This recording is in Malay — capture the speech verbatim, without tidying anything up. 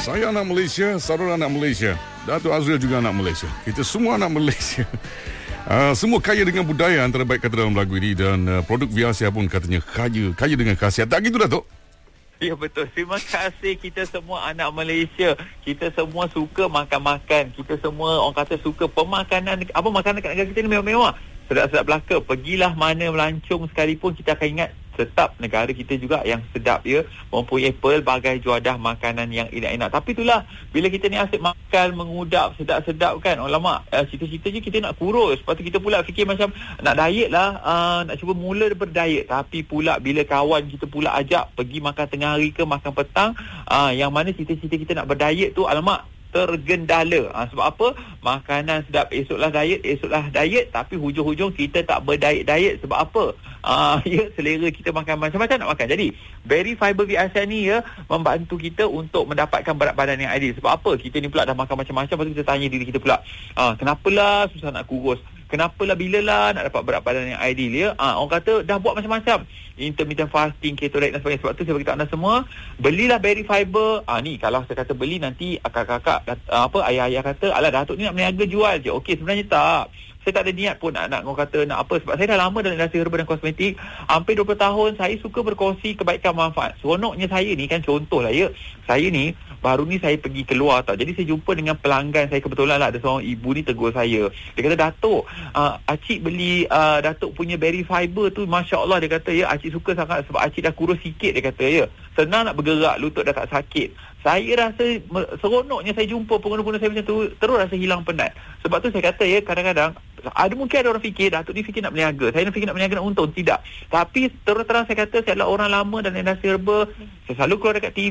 Saya anak Malaysia, saudara anak Malaysia, Datuk Azril juga anak Malaysia. Kita semua anak Malaysia. Uh, semua kaya dengan budaya, antara baik kata dalam lagu ini. Dan uh, produk V R C pun katanya kaya, kaya dengan khasiat. Tak gitu, Datuk? Ya, betul. Terima kasih. Kita semua anak Malaysia. Kita semua suka makan-makan. Kita semua orang kata suka pemakanan. Apa makanan kat negara kita ni mewah-mewah. Sedap-sedap belaka. Pergilah mana melancong sekalipun, kita akan ingat tetap negara kita juga yang sedap, ya, mempunyai pelbagai juadah makanan yang enak-enak. Tapi itulah, bila kita ni asyik makan, mengudap, sedap-sedap kan, alamak, uh, cita-cita je kita nak kurus. Lepas tu kita pula fikir macam nak diet lah, uh, nak cuba mula daripada diet. Tapi pula bila kawan kita pula ajak pergi makan tengah hari ke makan petang, uh, yang mana cita-cita kita nak berdiet tu, alamak, tergendala. Ha, sebab apa? Makanan sedap, esoklah diet, esoklah diet, tapi hujung-hujung kita tak berdiet-diet. Sebab apa? Ha, ya, selera kita makan macam-macam nak makan. Jadi, Berry Fiber V R C ni, ya, membantu kita untuk mendapatkan berat badan yang ideal. Sebab apa? Kita ni pula dah makan macam-macam, lepas tu kita tanya diri kita pula, ha, kenapalah susah nak kurus? Kenapalah bila lah nak dapat berat badan yang ideal, ya? Ha, orang kata dah buat macam-macam, intermittent fasting, keto diet dan sebagainya. Sebab tu saya beritahu anda semua, belilah Berry Fiber. Ah, ni kalau saya kata beli, nanti kakak-kakak, apa, ayah-ayah kata, alah Datuk ni nak berniaga jual je. Okey, sebenarnya tak. Saya tak ada niat pun nak, nak orang kata nak apa. Sebab saya dah lama dalam industri herba dan kosmetik, hampir dua puluh tahun. Saya suka berkongsi kebaikan manfaat. Seronoknya saya ni kan, contoh lah, ya, saya ni baru ni saya pergi keluar tau. Jadi saya jumpa dengan pelanggan saya, kebetulan lah ada seorang ibu ni tegur saya. Dia kata, Datuk, uh, Acik beli uh, Datuk punya Berry Fiber tu, Masya Allah, dia kata, ya, Acik suka sangat sebab Acik dah kurus sikit, dia kata, ya, senang nak bergerak, lutut dah tak sakit. Saya rasa seronoknya saya jumpa pengguna-pengguna saya macam tu, terus rasa hilang penat. Sebab tu saya kata, ya, kadang-kadang ada mungkin ada orang fikir Datuk ni fikir nak berniaga, saya nak fikir nak berniaga nak untung. Tidak. Tapi terus terang saya kata, saya adalah orang lama dalam industri herba. Saya selalu keluar dekat T V.